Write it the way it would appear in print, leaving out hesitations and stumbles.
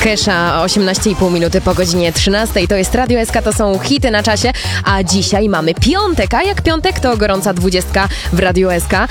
Kesha, 18,5 minuty po godzinie 13. To jest Radio SK, to są hity na czasie, a dzisiaj mamy piątek, a jak piątek to gorąca 20 w Radio SK.